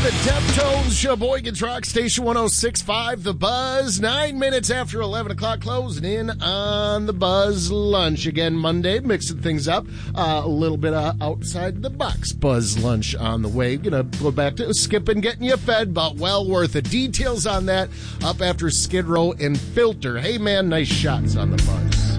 The Deftones, Sheboygan's Rock Station 106.5, The Buzz. 9 minutes after 11 o'clock, closing in on the Buzz Lunch. Again, Monday, mixing things up. A little bit outside the box Buzz Lunch on the way. Gonna go back to skipping, getting you fed, but well worth it. Details on that up after Skid Row and Filter. Hey, man, nice shots on the Buzz.